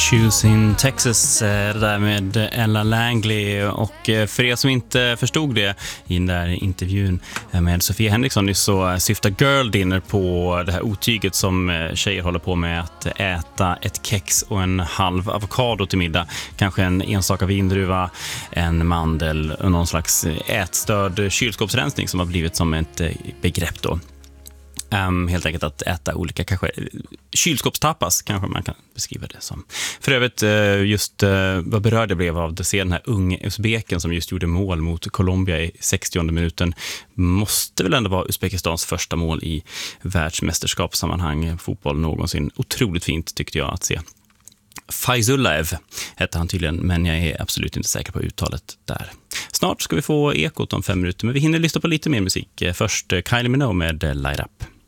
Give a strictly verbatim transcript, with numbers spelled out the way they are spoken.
Issues in Texas, det där med Ella Langley. Och för er som inte förstod det i den där intervjun med Sofia Henriksson så syftar Girl Dinner på det här otyget som tjejer håller på med, att äta ett kex och en halv avokado till middag, kanske en enstaka vindruva, en mandel och någon slags ätstörd kylskåpsrensning som har blivit som ett begrepp då. Um, helt enkelt att äta olika, kanske kylskåpstapas kanske man kan beskriva det som. För övrigt, uh, just uh, vad berörd jag blev av att se den här unge usbeken som just gjorde mål mot Colombia i sextionde minuten. Måste väl ändå vara Uzbekistans första mål i världsmästerskapssammanhang, fotboll någonsin. Otroligt fint tyckte jag att se. Faizullaev hette han tydligen, men jag är absolut inte säker på uttalet där. Snart ska vi få ekot om fem minuter, men vi hinner lyssna på lite mer musik. Först Kylie Minogue med Light Up.